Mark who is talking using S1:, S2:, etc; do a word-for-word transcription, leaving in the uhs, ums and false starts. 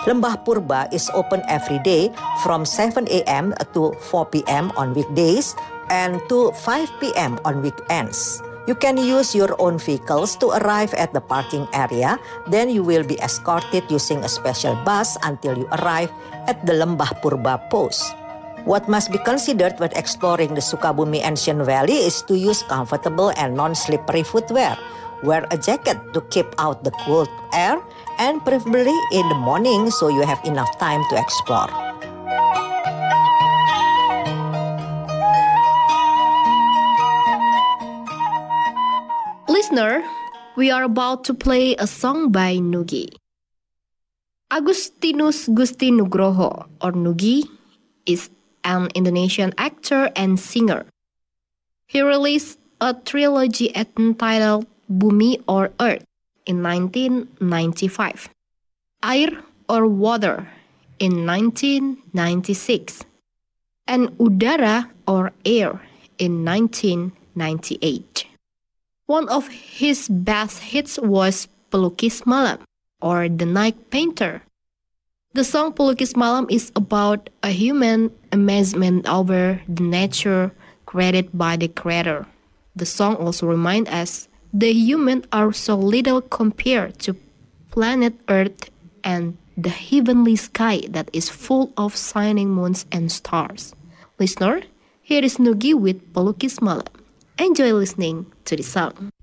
S1: Lembah Purba is open every day from seven a.m. to four p.m. on weekdays and to five p.m. on weekends. You can use your own vehicles to arrive at the parking area. Then you will be escorted using a special bus until you arrive at the Lembah Purba post. What must be considered when exploring the Sukabumi Ancient Valley is to use comfortable and non-slippery footwear. Wear a jacket to keep out the cold air, and preferably in the morning so you have enough time to explore.
S2: Listener, we are about to play a song by Nugi. Agustinus Gusti Nugroho, or Nugi, is an Indonesian actor and singer. He released a trilogy entitled Bumi or Earth in nineteen ninety-five, Air or Water in nineteen ninety-six, and Udara or Air in nineteen ninety-eight. One of his best hits was Pelukis Malam or The Night Painter. The song Pelukis Malam is about a human amazement over the nature created by the Creator. The song also reminds us the humans are so little compared to planet Earth and the heavenly sky that is full of shining moons and stars. Listener, here is Nugi with Pelukis Malam. Enjoy listening to the song.